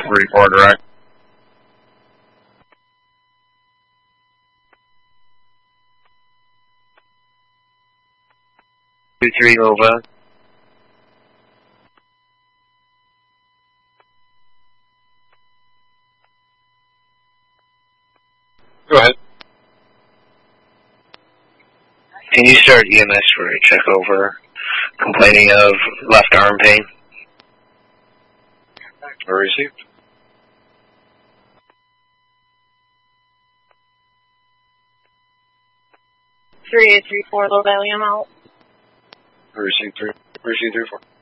3-4 direct. 2-3 over. Go ahead. Can you start EMS for a check over? Complaining of left arm pain? Received. 3834, low value out. Received 3-4.